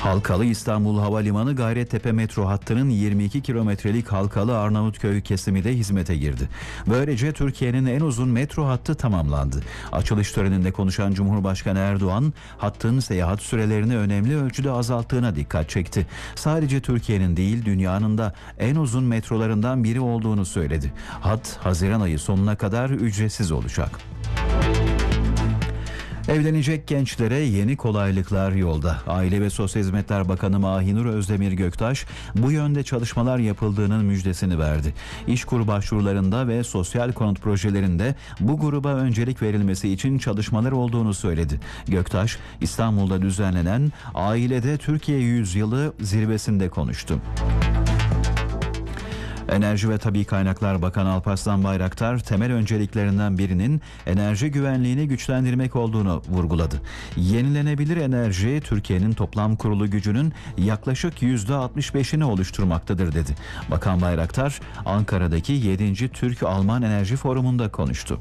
Halkalı İstanbul Havalimanı Gayrettepe metro hattının 22 kilometrelik Halkalı Arnavutköy kesimi de hizmete girdi. Böylece Türkiye'nin en uzun metro hattı tamamlandı. Açılış töreninde konuşan Cumhurbaşkanı Erdoğan, hattın seyahat sürelerini önemli ölçüde azalttığına dikkat çekti. Sadece Türkiye'nin değil, dünyanın da en uzun metrolarından biri olduğunu söyledi. Hat, Haziran ayı sonuna kadar ücretsiz olacak. Evlenecek gençlere yeni kolaylıklar yolda. Aile ve Sosyal Hizmetler Bakanı Mahinur Özdemir Göktaş bu yönde çalışmalar yapıldığının müjdesini verdi. İşkur başvurularında ve sosyal konut projelerinde bu gruba öncelik verilmesi için çalışmalar olduğunu söyledi. Göktaş, İstanbul'da düzenlenen Ailede Türkiye Yüzyılı zirvesinde konuştu. Enerji ve Tabii Kaynaklar Bakanı Alparslan Bayraktar, temel önceliklerinden birinin enerji güvenliğini güçlendirmek olduğunu vurguladı. Yenilenebilir enerji, Türkiye'nin toplam kurulu gücünün yaklaşık %65'ini oluşturmaktadır dedi. Bakan Bayraktar, Ankara'daki 7. Türk-Alman Enerji Forumu'nda konuştu.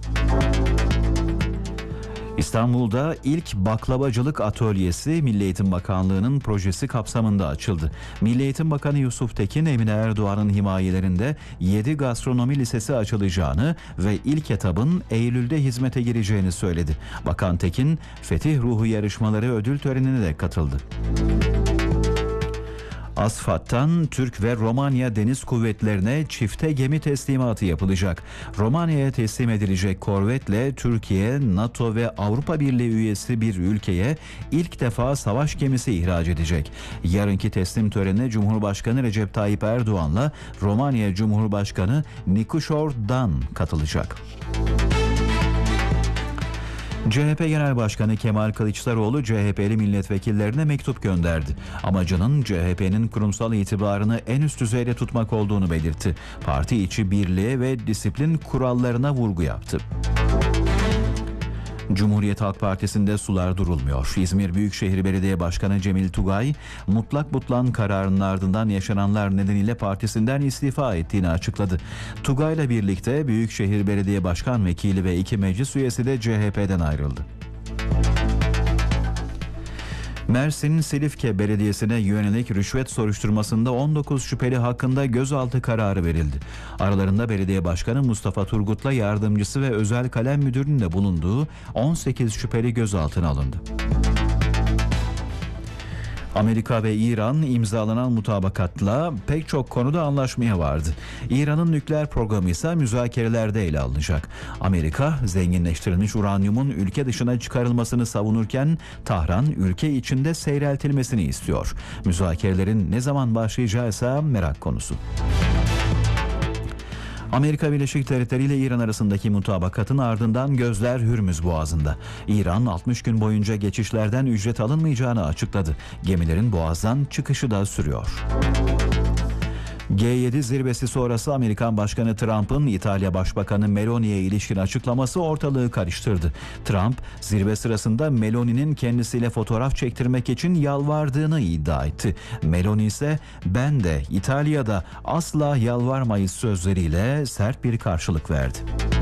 İstanbul'da ilk baklavacılık atölyesi Milli Eğitim Bakanlığı'nın projesi kapsamında açıldı. Milli Eğitim Bakanı Yusuf Tekin, Emine Erdoğan'ın himayelerinde 7 gastronomi lisesi açılacağını ve ilk etabın Eylül'de hizmete gireceğini söyledi. Bakan Tekin, Fetih Ruhu yarışmaları ödül törenine de katıldı. ASFAD'dan Türk ve Romanya Deniz Kuvvetlerine çifte gemi teslimatı yapılacak. Romanya'ya teslim edilecek korvetle Türkiye, NATO ve Avrupa Birliği üyesi bir ülkeye ilk defa savaş gemisi ihraç edecek. Yarınki teslim törenine Cumhurbaşkanı Recep Tayyip Erdoğan'la Romanya Cumhurbaşkanı Nikuşor Dan katılacak. CHP Genel Başkanı Kemal Kılıçdaroğlu CHP'li milletvekillerine mektup gönderdi. Amacının CHP'nin kurumsal itibarını en üst düzeyde tutmak olduğunu belirtti. Parti içi birliğe ve disiplin kurallarına vurgu yaptı. Cumhuriyet Halk Partisi'nde sular durulmuyor. İzmir Büyükşehir Belediye Başkanı Cemil Tugay, mutlak butlan kararının ardından yaşananlar nedeniyle partisinden istifa ettiğini açıkladı. Tugay'la birlikte Büyükşehir Belediye Başkan Vekili ve 2 meclis üyesi de CHP'den ayrıldı. Mersin Silifke Belediyesi'ne yönelik rüşvet soruşturmasında 19 şüpheli hakkında gözaltı kararı verildi. Aralarında belediye başkanı Mustafa Turgut'la yardımcısı ve özel kalem müdürünün de bulunduğu 18 şüpheli gözaltına alındı. Amerika ve İran imzalanan mutabakatla pek çok konuda anlaşmaya vardı. İran'ın nükleer programı ise müzakerelerde ele alınacak. Amerika, zenginleştirilmiş uranyumun ülke dışına çıkarılmasını savunurken Tahran ülke içinde seyreltilmesini istiyor. Müzakerelerin ne zaman başlayacağı ise merak konusu. Amerika Birleşik Devletleri ile İran arasındaki mutabakatın ardından gözler Hürmüz Boğazı'nda. İran 60 gün boyunca geçişlerden ücret alınmayacağını açıkladı. Gemilerin Boğaz'dan çıkışı da sürüyor. G7 zirvesi sonrası Amerikan Başkanı Trump'ın İtalya Başbakanı Meloni'ye ilişkin açıklaması ortalığı karıştırdı. Trump, zirve sırasında Meloni'nin kendisiyle fotoğraf çektirmek için yalvardığını iddia etti. Meloni ise "Ben de İtalya'da asla yalvarmayız" sözleriyle sert bir karşılık verdi.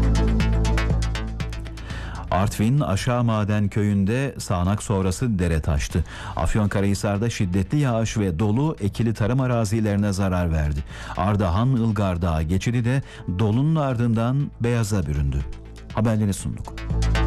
Artvin Aşağı Maden Köyü'nde sağanak sonrası dere taştı. Afyonkarahisar'da şiddetli yağış ve dolu ekili tarım arazilerine zarar verdi. Ardahan-Ilgar Dağı geçidi de dolunun ardından beyaza büründü. Haberleri sunduk.